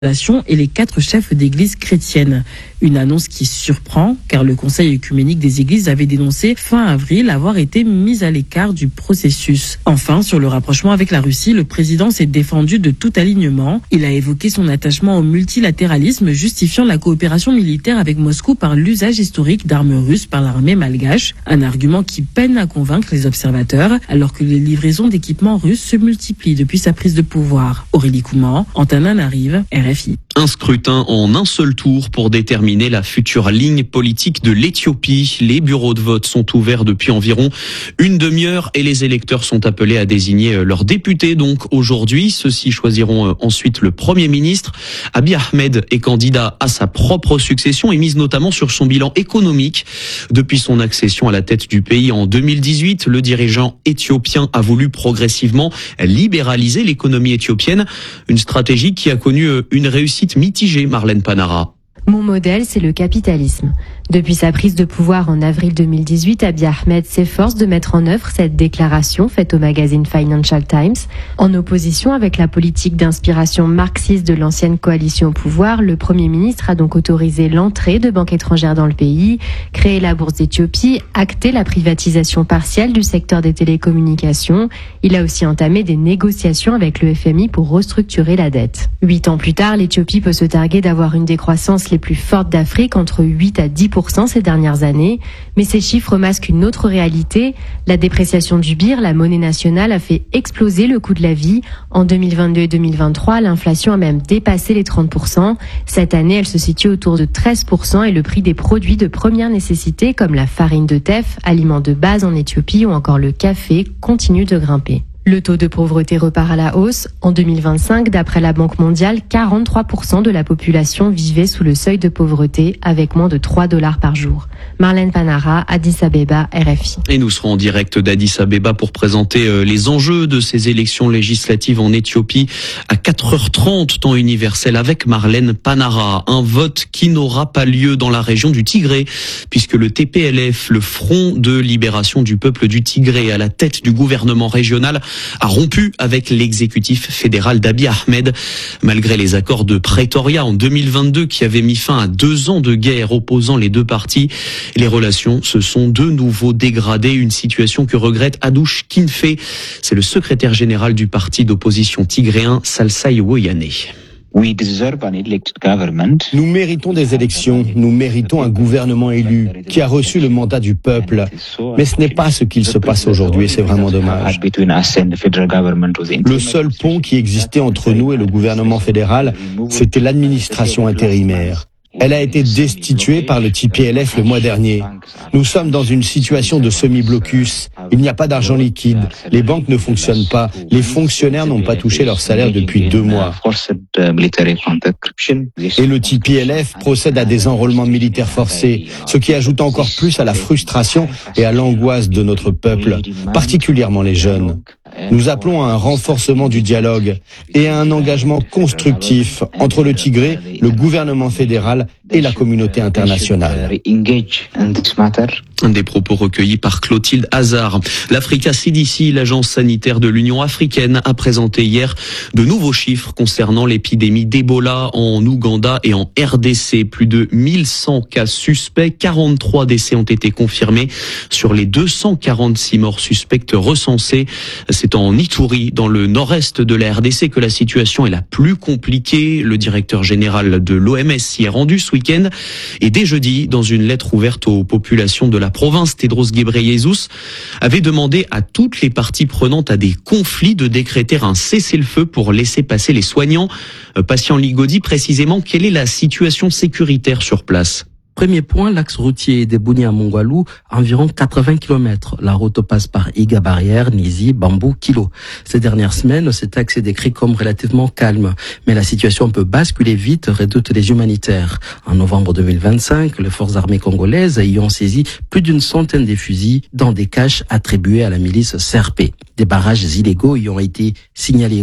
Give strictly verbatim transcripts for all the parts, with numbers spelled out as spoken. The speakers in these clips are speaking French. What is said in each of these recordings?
et les quatre chefs d'église chrétiennes. Une annonce qui surprend car le Conseil œcuménique des églises avait dénoncé fin avril avoir été mis à l'écart du processus. Enfin, sur le rapprochement avec la Russie, le président s'est défendu de tout alignement. Il a évoqué son attachement au multilatéralisme, justifiant la coopération militaire avec Moscou par l'usage historique d'armes russes par l'armée malgache. Un argument qui peine à convaincre les observateurs alors que les livraisons d'équipements russes se multiplient depuis sa prise de pouvoir. Aurélie Couman, Antananarive, R F I. Un scrutin en un seul tour pour déterminer la future ligne politique de l'Éthiopie. Les bureaux de vote sont ouverts depuis environ une demi-heure et les électeurs sont appelés à désigner leurs députés. Donc aujourd'hui, ceux-ci choisiront ensuite le Premier ministre. Abiy Ahmed est candidat à sa propre succession et mise notamment sur son bilan économique. Depuis son accession à la tête du pays en deux mille dix-huit, le dirigeant éthiopien a voulu progressivement libéraliser l'économie éthiopienne. Une stratégie qui a connu une réussite mitigée, Marlène Panara. Mon modèle, c'est le capitalisme. Depuis sa prise de pouvoir en avril deux mille dix-huit, Abiy Ahmed s'efforce de mettre en œuvre cette déclaration faite au magazine Financial Times. En opposition avec la politique d'inspiration marxiste de l'ancienne coalition au pouvoir, le Premier ministre a donc autorisé l'entrée de banques étrangères dans le pays, créé la bourse d'Éthiopie, acté la privatisation partielle du secteur des télécommunications. Il a aussi entamé des négociations avec le F M I pour restructurer la dette. Huit ans plus tard, l'Éthiopie peut se targuer d'avoir une des croissances les plus fortes d'Afrique, entre huit à dix pour cent ces dernières années. Mais ces chiffres masquent une autre réalité. La dépréciation du birr, la monnaie nationale, a fait exploser le coût de la vie. En deux mille vingt-deux et deux mille vingt-trois, l'inflation a même dépassé les trente pour cent. Cette année, elle se situe autour de treize pour cent et le prix des produits de première nécessité, comme la farine de teff, aliment de base en Éthiopie, ou encore le café, continue de grimper. Le taux de pauvreté repart à la hausse. En deux mille vingt-cinq, d'après la Banque mondiale, quarante-trois pour cent de la population vivait sous le seuil de pauvreté avec moins de trois dollars par jour. Marlène Panara, Addis Abeba, R F I. Et nous serons en direct d'Addis Abeba pour présenter les enjeux de ces élections législatives en Éthiopie à quatre heures trente, temps universel, avec Marlène Panara. Un vote qui n'aura pas lieu dans la région du Tigré, puisque le T P L F, le Front de libération du peuple du Tigré, à la tête du gouvernement régional, a rompu avec l'exécutif fédéral d'Abiy Ahmed. Malgré les accords de Pretoria en deux mille vingt-deux qui avaient mis fin à deux ans de guerre opposant les deux parties, les relations se sont de nouveau dégradées, une situation que regrette Adouche Kinfé. C'est le secrétaire général du parti d'opposition tigréen Salsaï Woyane. Nous méritons des élections, nous méritons un gouvernement élu qui a reçu le mandat du peuple. Mais ce n'est pas ce qu'il se passe aujourd'hui et c'est vraiment dommage. Le seul pont qui existait entre nous et le gouvernement fédéral, c'était l'administration intérimaire. Elle a été destituée par le T P L F le mois dernier. Nous sommes dans une situation de semi-blocus. Il n'y a pas d'argent liquide. Les banques ne fonctionnent pas. Les fonctionnaires n'ont pas touché leur salaire depuis deux mois. Et le T P L F procède à des enrôlements militaires forcés, ce qui ajoute encore plus à la frustration et à l'angoisse de notre peuple, particulièrement les jeunes. Nous appelons à un renforcement du dialogue et à un engagement constructif entre le Tigré, le gouvernement fédéral et la communauté internationale. Des propos recueillis par Clotilde Hazard. L'Africa C D C, l'agence sanitaire de l'Union africaine, a présenté hier de nouveaux chiffres concernant l'épidémie d'Ebola en Ouganda et en R D C. Plus de mille cent cas suspects, quarante-trois décès ont été confirmés sur les deux cent quarante-six morts suspectes recensées. C'est en Ituri, dans le nord-est de la R D C, que la situation est la plus compliquée. Le directeur général de l'O M S s'y est rendu ce week-end. Et dès jeudi, dans une lettre ouverte aux populations de la province, Tedros Ghebreyesus avait demandé à toutes les parties prenantes à des conflits de décréter un cessez-le-feu pour laisser passer les soignants. Patient Ligodi, précisément, quelle est la situation sécuritaire sur place ? Premier point, l'axe routier de Bunia à Mongwalu, environ quatre-vingts kilomètres. La route passe par Iga Barrière, Nizi, Bambou, Kilo. Ces dernières semaines, cet axe est décrit comme relativement calme. Mais la situation peut basculer vite, redoutent les humanitaires. En novembre deux mille vingt-cinq, les forces armées congolaises y ont saisi plus d'une centaine de fusils dans des caches attribuées à la milice C R P. Des barrages illégaux y ont été signalés aussi.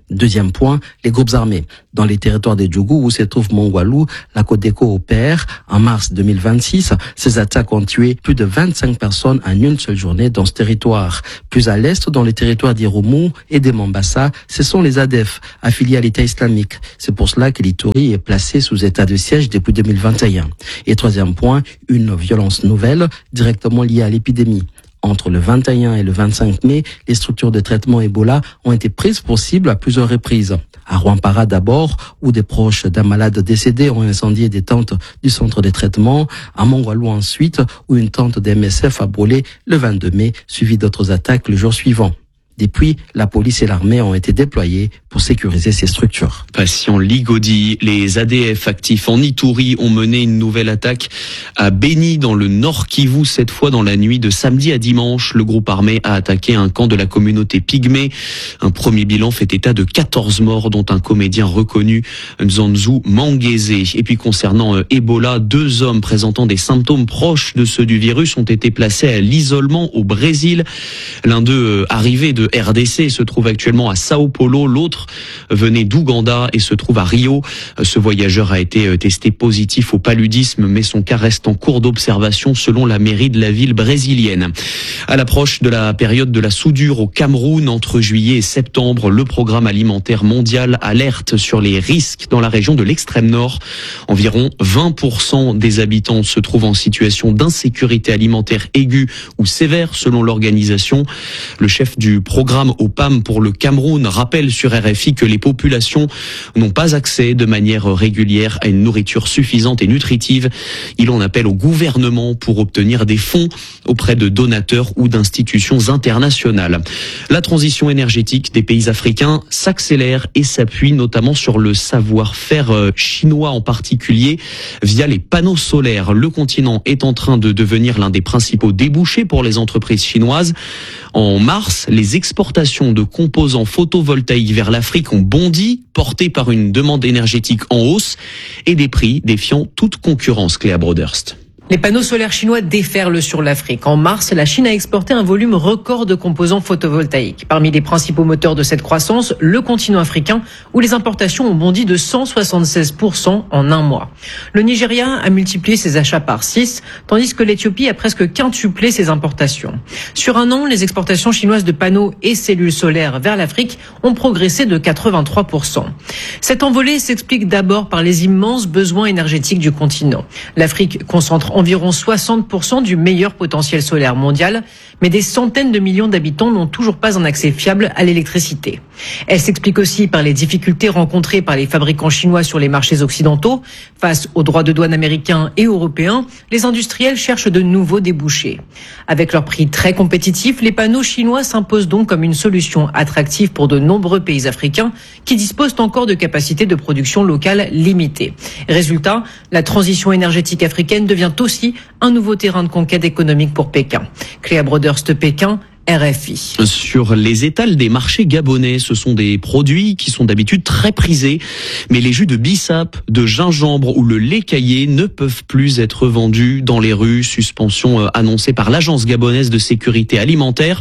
Deuxième point, les groupes armés. Dans les territoires des Djougou où se trouve Mongwalu, la Codeco opère. En mars deux mille vingt-six, ces attaques ont tué plus de vingt-cinq personnes en une seule journée dans ce territoire. Plus à l'est, dans les territoires d'Irumu et de Mombasa, ce sont les A D F, affiliés à l'État islamique. C'est pour cela que l'Ituri est placé sous état de siège depuis deux mille vingt et un. Et troisième point, une violence nouvelle directement liée à l'épidémie. Entre le vingt et un et le vingt-cinq mai, les structures de traitement Ebola ont été prises pour cible à plusieurs reprises. À Rwampara d'abord, où des proches d'un malade décédé ont incendié des tentes du centre de traitement. À Mongwalu ensuite, où une tente des M S F a brûlé le vingt-deux mai, suivi d'autres attaques le jour suivant. Depuis, la police et l'armée ont été déployés pour sécuriser ces structures. Patient Ligodi, les A D F actifs en Ituri ont mené une nouvelle attaque à Beni dans le Nord Kivu, cette fois dans la nuit de samedi à dimanche. Le groupe armé a attaqué un camp de la communauté pygmée. Un premier bilan fait état de quatorze morts, dont un comédien reconnu, Nzanzu Mangeze. Et puis concernant euh, Ebola, deux hommes présentant des symptômes proches de ceux du virus ont été placés à l'isolement au Brésil. L'un d'eux euh, arrivé de R D C se trouve actuellement à Sao Paulo, l'autre venait d'Ouganda et se trouve à Rio. Ce voyageur a été testé positif au paludisme, mais son cas reste en cours d'observation selon la mairie de la ville brésilienne. À l'approche de la période de la soudure au Cameroun, entre juillet et septembre, le programme alimentaire mondial alerte sur les risques dans la région de l'extrême nord. Environ vingt pour cent des habitants se trouvent en situation d'insécurité alimentaire aiguë ou sévère selon l'organisation. Le chef du programme au P A M pour le Cameroun rappelle sur R F I que les populations n'ont pas accès de manière régulière à une nourriture suffisante et nutritive. Il en appelle au gouvernement pour obtenir des fonds auprès de donateurs ou d'institutions internationales. La transition énergétique des pays africains s'accélère et s'appuie notamment sur le savoir-faire chinois en particulier via les panneaux solaires. Le continent est en train de devenir l'un des principaux débouchés pour les entreprises chinoises. En mars, les exportations de composants photovoltaïques vers l'Afrique ont bondi, portées par une demande énergétique en hausse et des prix défiant toute concurrence, Cléa Broderst. Les panneaux solaires chinois déferlent sur l'Afrique. En mars, la Chine a exporté un volume record de composants photovoltaïques. Parmi les principaux moteurs de cette croissance, le continent africain, où les importations ont bondi de cent soixante-seize pour cent en un mois. Le Nigeria a multiplié ses achats par six, tandis que l'Éthiopie a presque quintuplé ses importations. Sur un an, les exportations chinoises de panneaux et cellules solaires vers l'Afrique ont progressé de quatre-vingt-trois pour cent. Cette envolée s'explique d'abord par les immenses besoins énergétiques du continent. L'Afrique concentre environ soixante pour cent du meilleur potentiel solaire mondial, mais des centaines de millions d'habitants n'ont toujours pas un accès fiable à l'électricité. Elle s'explique aussi par les difficultés rencontrées par les fabricants chinois sur les marchés occidentaux. Face aux droits de douane américains et européens, les industriels cherchent de nouveaux débouchés. Avec leurs prix très compétitifs, les panneaux chinois s'imposent donc comme une solution attractive pour de nombreux pays africains qui disposent encore de capacités de production locale limitées. Résultat, la transition énergétique africaine devient aussi un nouveau terrain de conquête économique pour Pékin. Cléa Broderst, Pékin, R F I. Sur les étals des marchés gabonais, ce sont des produits qui sont d'habitude très prisés, mais les jus de bissap, de gingembre ou le lait caillé ne peuvent plus être vendus dans les rues. Suspension annoncée par l'Agence gabonaise de sécurité alimentaire.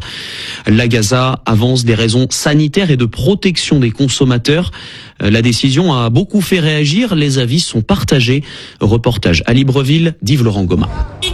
L'Agaza avance des raisons sanitaires et de protection des consommateurs. La décision a beaucoup fait réagir, les avis sont partagés. Reportage à Libreville d'Yves Laurent Goma.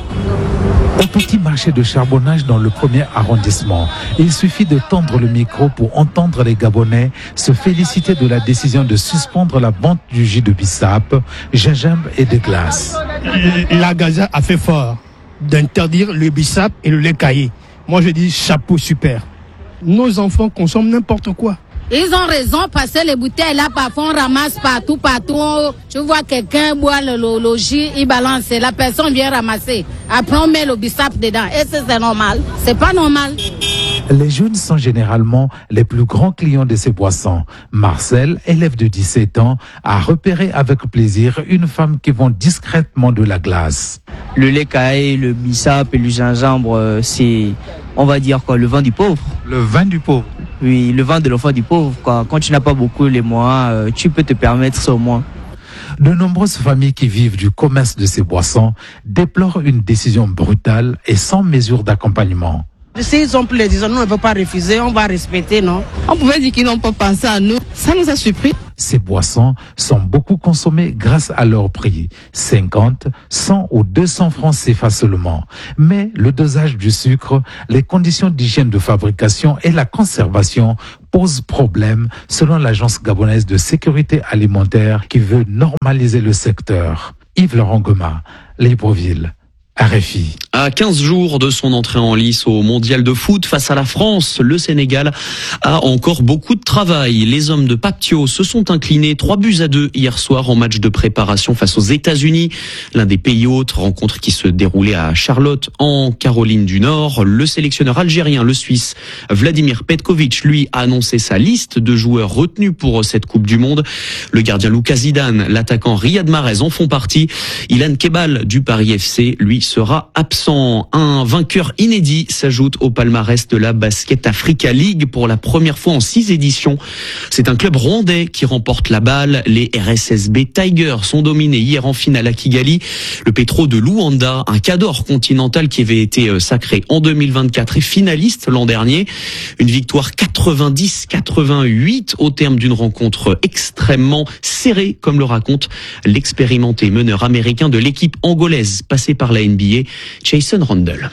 Au petit marché de charbonnage dans le premier arrondissement, il suffit de tendre le micro pour entendre les Gabonais se féliciter de la décision de suspendre la vente du jus de bissap, gingembre et de glace. La Gaza a fait fort d'interdire le bissap et le lait caillé. Moi je dis chapeau, super. Nos enfants consomment n'importe quoi. Ils ont raison parce que les bouteilles là parfois on ramasse partout, partout. Tu vois quelqu'un boire le, le, le jus, il balance, la personne vient ramasser. Après on met le bissap dedans. Et ça c'est normal? C'est pas normal. Les jeunes sont généralement les plus grands clients de ces boissons. Marcel, élève de dix-sept ans, a repéré avec plaisir une femme qui vend discrètement de la glace. Le lait caillé, le bissap et le gingembre, c'est, on va dire quoi, le vin du pauvre. Le vin du pauvre? Oui, le vin de l'enfant du pauvre, quoi. Quand tu n'as pas beaucoup les moyens, tu peux te permettre ça au moins. De nombreuses familles qui vivent du commerce de ces boissons déplorent une décision brutale et sans mesure d'accompagnement. S'ils ont plus les disons, nous on ne peut pas refuser, on va respecter, non? On pouvait dire qu'ils n'ont pas pensé à nous. Ça nous a surpris. Ces boissons sont beaucoup consommées grâce à leur prix, cinquante, cent ou deux cents francs C F A seulement. Mais le dosage du sucre, les conditions d'hygiène de fabrication et la conservation posent problème selon l'Agence gabonaise de sécurité alimentaire qui veut normaliser le secteur. Yves Laurent Goma, Libreville. R F I. À quinze jours de son entrée en lice au mondial de foot face à la France, le Sénégal a encore beaucoup de travail. Les hommes de Pape Thiaw se sont inclinés trois buts à deux hier soir en match de préparation face aux États-Unis. L'un des pays hôtes, rencontre qui se déroulait à Charlotte en Caroline du Nord. Le sélectionneur algérien, le Suisse Vladimir Petkovic, lui, a annoncé sa liste de joueurs retenus pour cette Coupe du Monde. Le gardien Lucas Zidane, l'attaquant Riyad Mahrez en font partie. Ilan Kebal du Paris F C, lui, sera absent. Un vainqueur inédit s'ajoute au palmarès de la Basket Africa League pour la première fois en six éditions. C'est un club rwandais qui remporte la balle. Les R S S B Tigers sont dominés hier en finale à Kigali. Le Petro de Luanda, un cador continental qui avait été sacré en deux mille vingt-quatre et finaliste l'an dernier. Une victoire quatre-vingt-dix à quatre-vingt-huit au terme d'une rencontre extrêmement serrée, comme le raconte l'expérimenté meneur américain de l'équipe angolaise passée par la N B A, Jason Randle.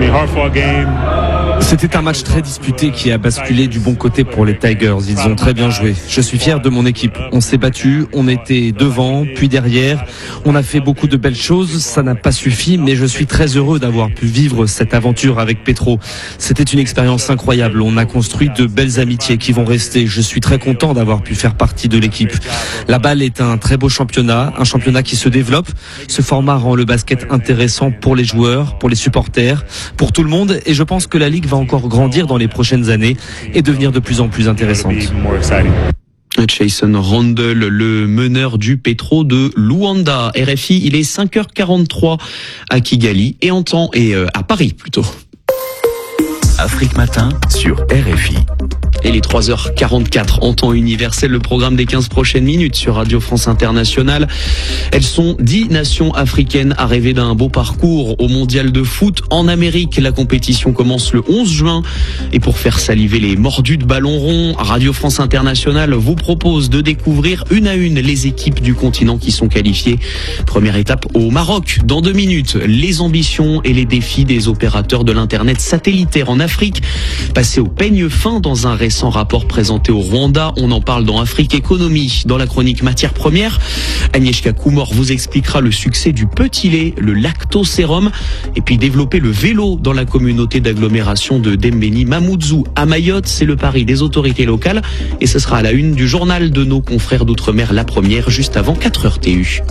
C'était un match très disputé qui a basculé du bon côté pour les Tigers. Ils ont très bien joué. Je suis fier de mon équipe. On s'est battu, on était devant, puis derrière. On a fait beaucoup de belles choses. Ça n'a pas suffi, mais je suis très heureux d'avoir pu vivre cette aventure avec Petro. C'était une expérience incroyable. On a construit de belles amitiés qui vont rester. Je suis très content d'avoir pu faire partie de l'équipe. La balle est un très beau championnat, un championnat qui se développe. Ce format rend le basket intéressant pour les joueurs, pour les supporters, pour tout le monde, et je pense que la Ligue va encore grandir dans les prochaines années et devenir de plus en plus intéressante. Jason Randle, le meneur du Petro de Luanda. R F I, il est cinq heures quarante-trois à Kigali et en temps et euh, à Paris plutôt. Afrique Matin sur R F I. Et les trois heures quarante-quatre en temps universel, le programme des quinze prochaines minutes sur Radio France Internationale. Elles sont dix nations africaines à rêver d'un beau parcours au mondial de foot en Amérique. La compétition commence le onze juin. Et pour faire saliver les mordus de ballon rond, Radio France Internationale vous propose de découvrir une à une les équipes du continent qui sont qualifiées. Première étape au Maroc dans deux minutes. Les ambitions et les défis des opérateurs de l'Internet satellitaire en Afrique. Passer au peigne fin dans un récent rapport présenté au Rwanda. On en parle dans Afrique Économie, dans la chronique Matières Premières. Agnieszka Koumor vous expliquera le succès du petit lait, le lactosérum, et puis développer le vélo dans la communauté d'agglomération de Dembéni Mamoudzou à Mayotte. C'est le pari des autorités locales et ce sera à la une du journal de nos confrères d'outre-mer, La Première, juste avant quatre heures T U.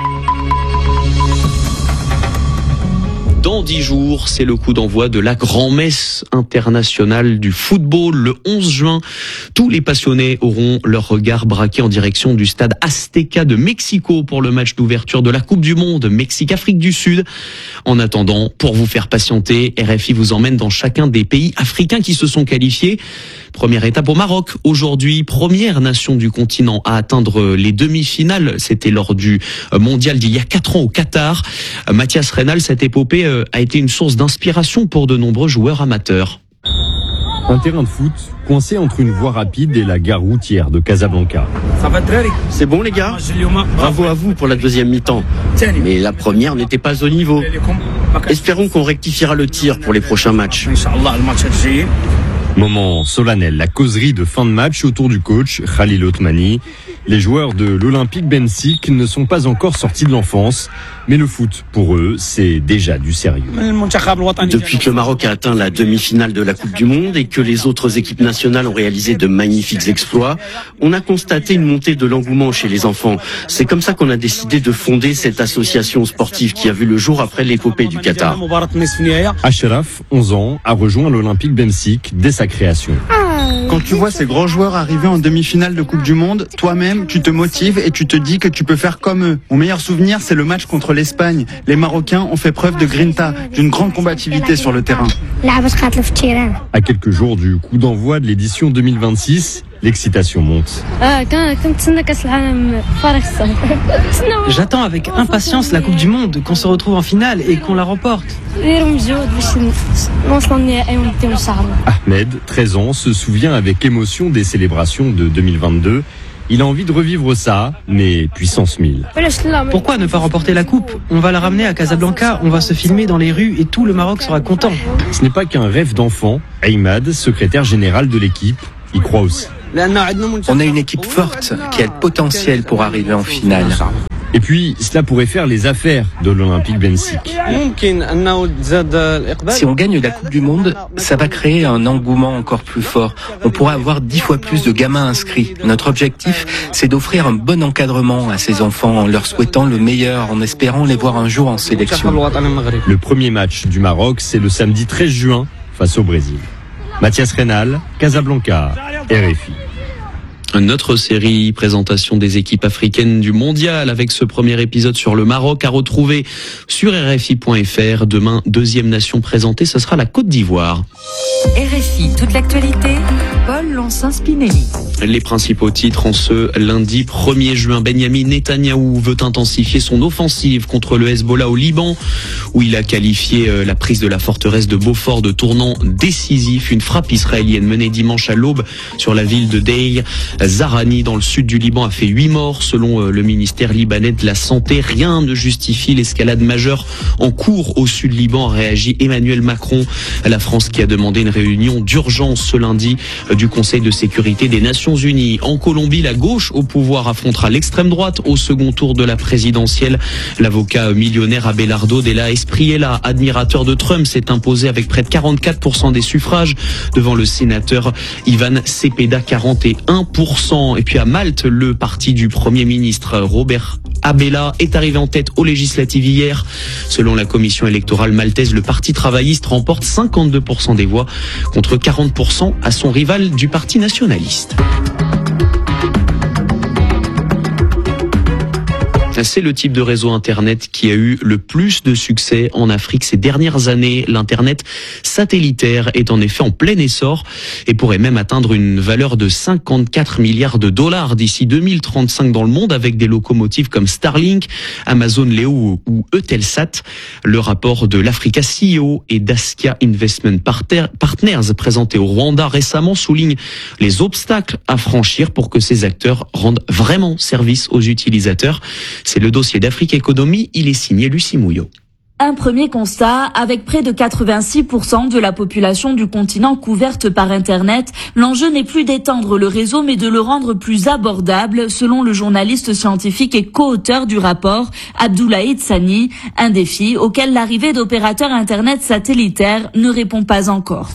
Dans dix jours, c'est le coup d'envoi de la grand-messe internationale du football. Le onze juin, tous les passionnés auront leur regard braqué en direction du stade Azteca de Mexico pour le match d'ouverture de la Coupe du Monde Mexique-Afrique du Sud. En attendant, pour vous faire patienter, R F I vous emmène dans chacun des pays africains qui se sont qualifiés. Première étape au Maroc. Aujourd'hui, première nation du continent à atteindre les demi-finales. C'était lors du mondial d'il y a quatre ans au Qatar. Mathias Reynal, cette épopée a été une source d'inspiration pour de nombreux joueurs amateurs. Un terrain de foot coincé entre une voie rapide et la gare routière de Casablanca. C'est bon les gars, bravo à vous pour la deuxième mi-temps. Mais la première n'était pas au niveau. Espérons qu'on rectifiera le tir pour les prochains matchs. Moment solennel, la causerie de fin de match autour du coach Khalil Othmani. Les joueurs de l'Olympique Bensik ne sont pas encore sortis de l'enfance, mais le foot, pour eux, c'est déjà du sérieux. Depuis que le Maroc a atteint la demi-finale de la Coupe du Monde et que les autres équipes nationales ont réalisé de magnifiques exploits, on a constaté une montée de l'engouement chez les enfants. C'est comme ça qu'on a décidé de fonder cette association sportive qui a vu le jour après l'épopée du Qatar. Ashraf, onze ans, a rejoint l'Olympique Bensik dès sa création. Quand tu vois ces grands joueurs arriver en demi-finale de Coupe du Monde, toi-même, tu te motives et tu te dis que tu peux faire comme eux. Mon meilleur souvenir, c'est le match contre l'Espagne. Les Marocains ont fait preuve de grinta, d'une grande combativité sur le terrain. À quelques jours du coup d'envoi de l'édition deux mille vingt-six, l'excitation monte. J'attends avec impatience la Coupe du Monde, qu'on se retrouve en finale et qu'on la remporte. Ahmed, treize ans, se souvient avec émotion des célébrations de deux mille vingt-deux. Il a envie de revivre ça, mais puissance mille. Pourquoi ne pas remporter la coupe? On va la ramener à Casablanca, on va se filmer dans les rues et tout le Maroc sera content. Ce n'est pas qu'un rêve d'enfant. Ahmad, secrétaire général de l'équipe, y croit aussi. On a une équipe forte qui a le potentiel pour arriver en finale. Et puis, cela pourrait faire les affaires de l'Olympique Bensik. Si on gagne la Coupe du Monde, ça va créer un engouement encore plus fort. On pourra avoir dix fois plus de gamins inscrits. Notre objectif, c'est d'offrir un bon encadrement à ces enfants en leur souhaitant le meilleur, en espérant les voir un jour en sélection. Le premier match du Maroc, c'est le samedi treize juin face au Brésil. Mathias Reynal, Casablanca, R F I. Notre série présentation des équipes africaines du mondial avec ce premier épisode sur le Maroc à retrouver sur R F I point F R. Demain, deuxième nation présentée, ce sera la Côte d'Ivoire. R F I, toute l'actualité, Paul Lancin-Spinelli. Les principaux titres en ce lundi premier juin. Benyamin Netanyahou veut intensifier son offensive contre le Hezbollah au Liban, où il a qualifié la prise de la forteresse de Beaufort de tournant décisif. Une frappe israélienne menée dimanche à l'aube sur la ville de Deir Zahrani dans le sud du Liban a fait huit morts selon le ministère libanais de la Santé. Rien ne justifie l'escalade majeure en cours au sud Liban, a réagi Emmanuel Macron. La France qui a demandé une réunion d'urgence ce lundi du Conseil de sécurité des Nations Unies. En Colombie, la gauche au pouvoir affrontera l'extrême droite au second tour de la présidentielle. L'avocat millionnaire Abelardo Della Espriella, admirateur de Trump, s'est imposé avec près de quarante-quatre pour cent des suffrages devant le sénateur Ivan Cepeda, quarante et un pour cent. Et puis à Malte, le parti du Premier ministre Robert Abela est arrivé en tête aux législatives hier. Selon la commission électorale maltaise, le parti travailliste remporte cinquante-deux pour cent des voix contre quarante pour cent à son rival du parti nationaliste. C'est le type de réseau Internet qui a eu le plus de succès en Afrique ces dernières années. L'Internet satellitaire est en effet en plein essor et pourrait même atteindre une valeur de cinquante-quatre milliards de dollars d'ici deux mille trente-cinq dans le monde, avec des locomotives comme Starlink, Amazon Leo ou Eutelsat. Le rapport de l'Africa C E O et d'Askia Investment Partners présenté au Rwanda récemment souligne les obstacles à franchir pour que ces acteurs rendent vraiment service aux utilisateurs. C'est le dossier d'Afrique Économie, il est signé Lucie Mouillot. Un premier constat, avec près de quatre-vingt-six pour cent de la population du continent couverte par Internet, l'enjeu n'est plus d'étendre le réseau mais de le rendre plus abordable, selon le journaliste scientifique et co-auteur du rapport, Abdoulaye Tsani, un défi auquel l'arrivée d'opérateurs Internet satellitaires ne répond pas encore.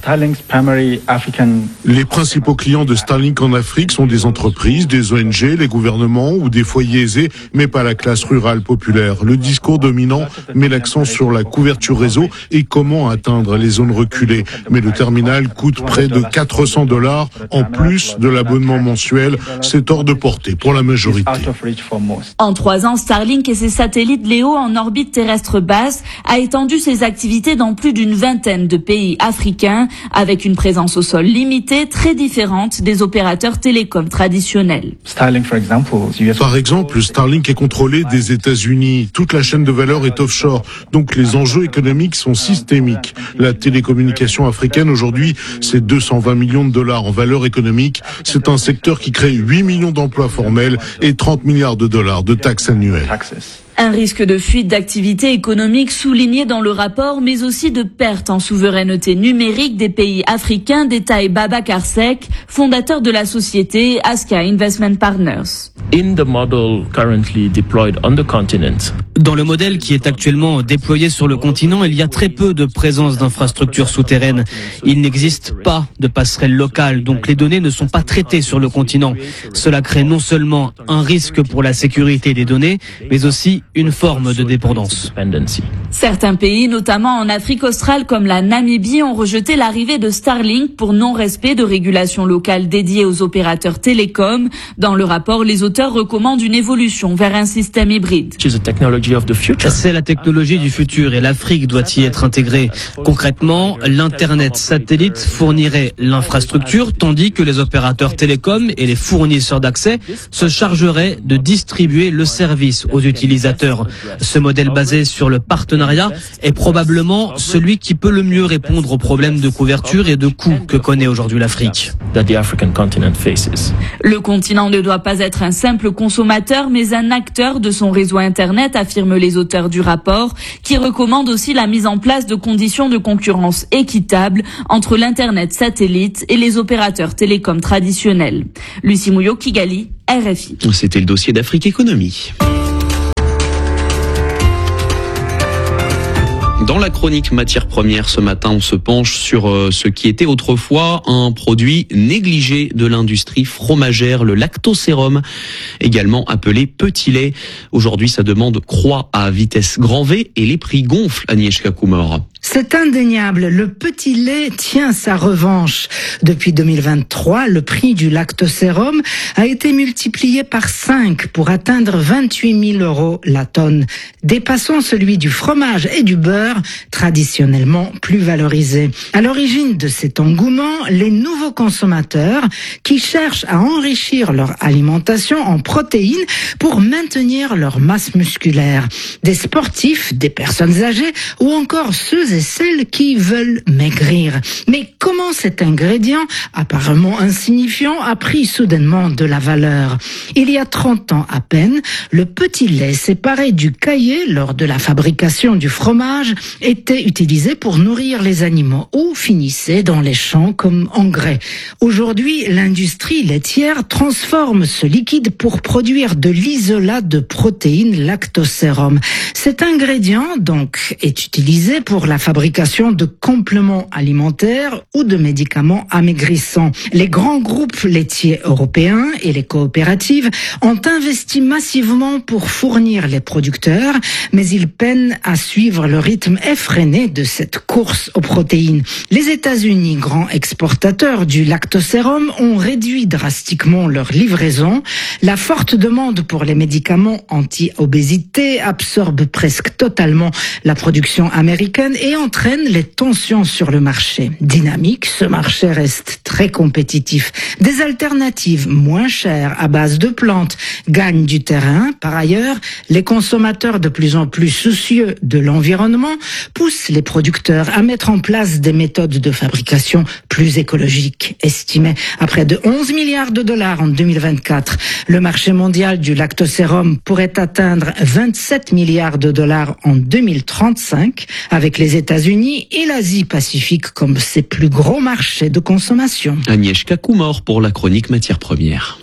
Les principaux clients de Starlink en Afrique sont des entreprises, des O N G, les gouvernements ou des foyers aisés, mais pas la classe rurale populaire. Le discours dominant met l'accent sur la couverture réseau et comment atteindre les zones reculées. Mais le terminal coûte près de quatre cents dollars en plus de l'abonnement mensuel. C'est hors de portée pour la majorité. En trois ans, Starlink et ses satellites Léo en orbite terrestre basse a étendu ses activités dans plus d'une vingtaine de pays africains, avec une présence au sol limitée, très différente des opérateurs télécoms traditionnels. Par exemple, Starlink est contrôlé des États-Unis. Toute la chaîne de valeur est offshore. Donc les enjeux économiques sont systémiques. La télécommunication africaine aujourd'hui, c'est deux cent vingt millions de dollars en valeur économique. C'est un secteur qui crée huit millions d'emplois formels et trente milliards de dollars de taxes annuelles. Un risque de fuite d'activité économique souligné dans le rapport, mais aussi de perte en souveraineté numérique des pays africains, détaille Babacar Seck, fondateur de la société Askia Investment Partners. In the model currently deployed on the continent. Dans le modèle qui est actuellement déployé sur le continent, il y a très peu de présence d'infrastructures souterraines. Il n'existe pas de passerelle locale, donc les données ne sont pas traitées sur le continent. Cela crée non seulement un risque pour la sécurité des données, mais aussi une forme de dépendance. Certains pays, notamment en Afrique australe comme la Namibie, ont rejeté l'arrivée de Starlink pour non-respect de régulations locales dédiées aux opérateurs télécoms. Dans le rapport, les auteurs recommandent une évolution vers un système hybride. C'est la technologie du futur et l'Afrique doit y être intégrée. Concrètement, l'Internet satellite fournirait l'infrastructure tandis que les opérateurs télécoms et les fournisseurs d'accès se chargeraient de distribuer le service aux utilisateurs. Ce modèle basé sur le partenariat est probablement celui qui peut le mieux répondre aux problèmes de couverture et de coûts que connaît aujourd'hui l'Afrique. Le continent ne doit pas être un simple consommateur, mais un acteur de son réseau Internet, affirment les auteurs du rapport, qui recommandent aussi la mise en place de conditions de concurrence équitables entre l'Internet satellite et les opérateurs télécoms traditionnels. Lucie Mouillot, Kigali, R F I. C'était le dossier d'Afrique Économie. Dans la chronique matières premières, ce matin, on se penche sur euh, ce qui était autrefois un produit négligé de l'industrie fromagère, le lactosérum, également appelé petit lait. Aujourd'hui, sa demande croît à vitesse grand V et les prix gonflent, Agnieszka Kumor. C'est indéniable, le petit lait tient sa revanche. Depuis deux mille vingt-trois, le prix du lactosérum a été multiplié par cinq pour atteindre vingt-huit mille euros la tonne, dépassant celui du fromage et du beurre, traditionnellement plus valorisés. À l'origine de cet engouement, les nouveaux consommateurs qui cherchent à enrichir leur alimentation en protéines pour maintenir leur masse musculaire. Des sportifs, des personnes âgées ou encore ceux et celles qui veulent maigrir. Mais comment cet ingrédient, apparemment insignifiant, a pris soudainement de la valeur? Il y a trente ans à peine, le petit lait séparé du caillé lors de la fabrication du fromage était utilisé pour nourrir les animaux ou finissait dans les champs comme engrais. Aujourd'hui, l'industrie laitière transforme ce liquide pour produire de l'isolat de protéines lactosérum. Cet ingrédient, donc, est utilisé pour la fabrication de compléments alimentaires ou de médicaments amaigrissants. Les grands groupes laitiers européens et les coopératives ont investi massivement pour fournir les producteurs, mais ils peinent à suivre le rythme effréné de cette course aux protéines. Les États-Unis, grands exportateurs du lactosérum, ont réduit drastiquement leur livraison. La forte demande pour les médicaments anti-obésité absorbe presque totalement la production américaine et entraîne les tensions sur le marché. Dynamique, ce marché reste très compétitif. Des alternatives moins chères à base de plantes gagnent du terrain. Par ailleurs, les consommateurs de plus en plus soucieux de l'environnement poussent les producteurs à mettre en place des méthodes de fabrication plus écologiques. Estimé à près de onze milliards de dollars en deux mille vingt-quatre, le marché mondial du lactosérum pourrait atteindre vingt-sept milliards de dollars en deux mille trente-cinq, avec les États-Unis et l'Asie-Pacifique comme ses plus gros marchés de consommation. Agnieszka Kumor pour la chronique matières premières.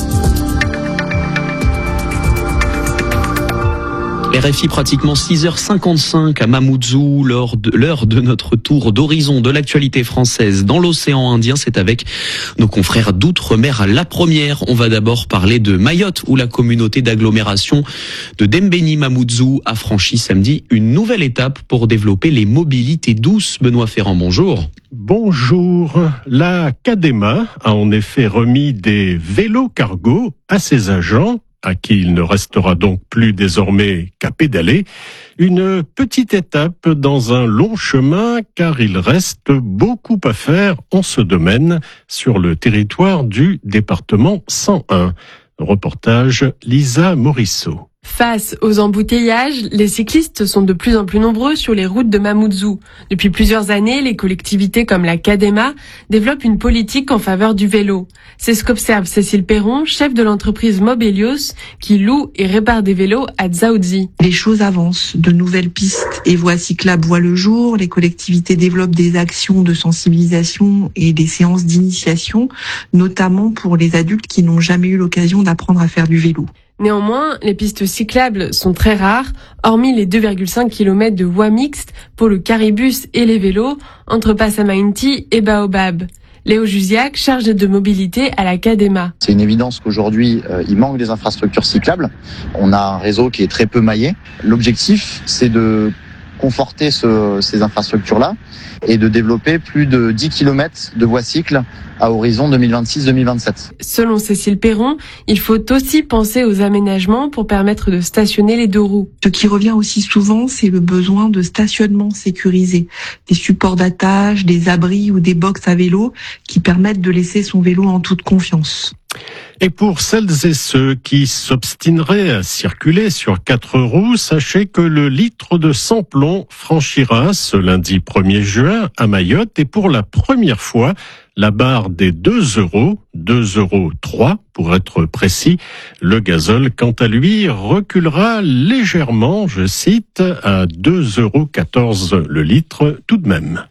R F I pratiquement six heures cinquante-cinq à Mamoudzou, l'heure de, l'heure de notre tour d'horizon de l'actualité française dans l'océan Indien. C'est avec nos confrères d'outre-mer à la première. On va d'abord parler de Mayotte où la communauté d'agglomération de Dembéni Mamoudzou a franchi samedi une nouvelle étape pour développer les mobilités douces. Benoît Ferrand, bonjour. Bonjour. La CADEMA a en effet remis des vélos cargo à ses agents, à qui il ne restera donc plus désormais qu'à pédaler. Une petite étape dans un long chemin, car il reste beaucoup à faire en ce domaine sur le territoire du département cent un. Reportage Lisa Morisseau. Face aux embouteillages, les cyclistes sont de plus en plus nombreux sur les routes de Mamoudzou. Depuis plusieurs années, les collectivités comme la CADEMA développent une politique en faveur du vélo. C'est ce qu'observe Cécile Perron, chef de l'entreprise Mobelios, qui loue et répare des vélos à Dzaoudzi. Les choses avancent, de nouvelles pistes et voies cyclables voient le jour, les collectivités développent des actions de sensibilisation et des séances d'initiation, notamment pour les adultes qui n'ont jamais eu l'occasion d'apprendre à faire du vélo. Néanmoins, les pistes cyclables sont très rares, hormis les deux virgule cinq kilomètres de voies mixtes pour le caribus et les vélos entre Passamainti et Baobab. Léo Jusiac, chargé de mobilité à la CADEMA. C'est une évidence qu'aujourd'hui, euh, il manque des infrastructures cyclables. On a un réseau qui est très peu maillé. L'objectif, c'est de conforter ce, ces infrastructures-là et de développer plus de dix kilomètres de voies cycles à horizon deux mille vingt-six deux mille vingt-sept. Selon Cécile Perron, il faut aussi penser aux aménagements pour permettre de stationner les deux roues. Ce qui revient aussi souvent, c'est le besoin de stationnement sécurisé, des supports d'attache, des abris ou des box à vélo qui permettent de laisser son vélo en toute confiance. Et pour celles et ceux qui s'obstineraient à circuler sur quatre roues, sachez que le litre de sans-plomb franchira ce lundi premier juin à Mayotte et pour la première fois, la barre des deux euros, deux euros trois pour être précis. Le gazole, quant à lui, reculera légèrement, je cite, à deux euros quatorze le litre tout de même.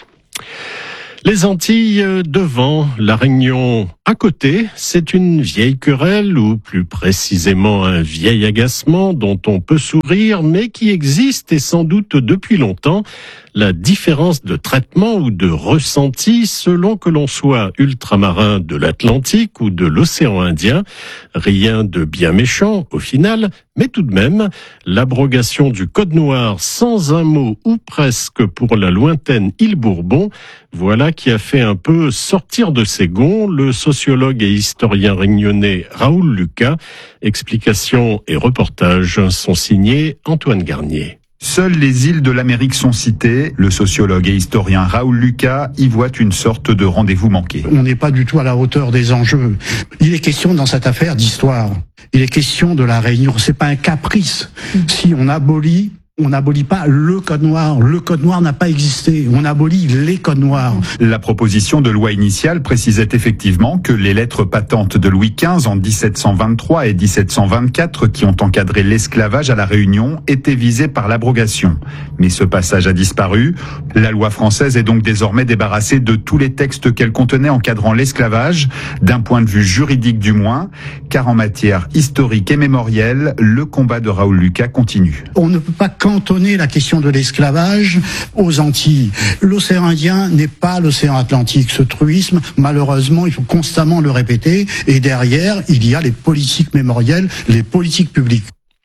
Les Antilles devant, la Réunion à côté, c'est une vieille querelle ou plus précisément un vieil agacement dont on peut sourire mais qui existe et sans doute depuis longtemps. La différence de traitement ou de ressenti selon que l'on soit ultramarin de l'Atlantique ou de l'océan Indien. Rien de bien méchant au final, mais tout de même, l'abrogation du Code noir sans un mot ou presque pour la lointaine île Bourbon, voilà qui a fait un peu sortir de ses gonds le sociologue et historien réunionnais Raoul Lucas. Explications et reportages sont signés Antoine Garnier. Seules les îles de l'Amérique sont citées. Le sociologue et historien Raoul Lucas y voit une sorte de rendez-vous manqué. On n'est pas du tout à la hauteur des enjeux. Il est question dans cette affaire d'histoire. Il est question de la Réunion. C'est pas un caprice. Si on abolit, on n'abolit pas le code noir. Le code noir n'a pas existé. On abolit les codes noirs. La proposition de loi initiale précisait effectivement que les lettres patentes de Louis quinze en dix-sept cent vingt-trois et dix-sept cent vingt-quatre qui ont encadré l'esclavage à la Réunion étaient visées par l'abrogation. Mais ce passage a disparu. La loi française est donc désormais débarrassée de tous les textes qu'elle contenait encadrant l'esclavage, d'un point de vue juridique du moins, car en matière historique et mémorielle, le combat de Raoul Lucas continue. On ne peut pas cantonner la question de l'esclavage aux Antilles. L'océan Indien n'est pas l'océan Atlantique. Ce truisme, malheureusement, il faut constamment le répéter. Et derrière, il y a les politiques mémorielles, les politiques publiques.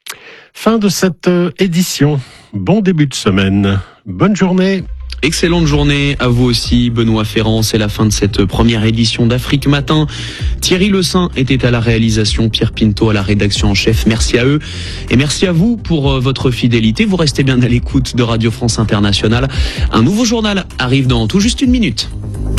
Fin de cette édition. Bon début de semaine. Bonne journée. Excellente journée à vous aussi, Benoît Ferrand. C'est la fin de cette première édition d'Afrique Matin. Thierry Le Saint était à la réalisation, Pierre Pinto à la rédaction en chef. Merci à eux et merci à vous pour votre fidélité. Vous restez bien à l'écoute de Radio France Internationale. Un nouveau journal arrive dans tout juste une minute.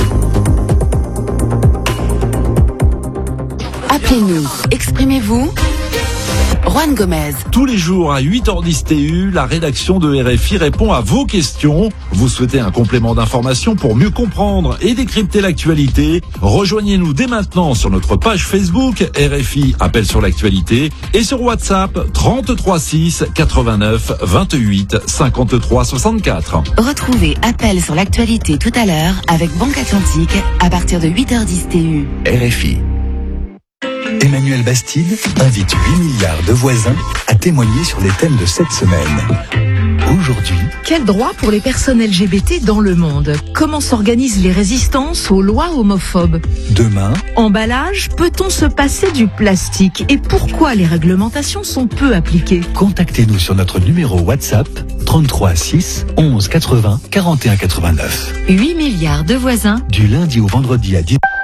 Appelez-nous, exprimez-vous. Juan Gomez. Tous les jours à huit heures dix T U, la rédaction de R F I répond à vos questions. Vous souhaitez un complément d'information pour mieux comprendre et décrypter l'actualité? Rejoignez-nous dès maintenant sur notre page Facebook R F I Appel sur l'actualité et sur WhatsApp trente-trois six quatre-vingt-neuf vingt-huit cinquante-trois soixante-quatre. Retrouvez Appel sur l'actualité tout à l'heure avec Banque Atlantique à partir de huit heures dix T U. R F I. Emmanuel Bastide invite huit milliards de voisins à témoigner sur les thèmes de cette semaine. Aujourd'hui, quels droits pour les personnes L G B T dans le monde? Comment s'organisent les résistances aux lois homophobes? Demain, emballage, peut-on se passer du plastique? Et pourquoi les réglementations sont peu appliquées? Contactez-nous sur notre numéro WhatsApp trente-trois six onze quatre-vingts quarante et un quatre-vingt-neuf. huit milliards de voisins. Du lundi au vendredi à dix heures.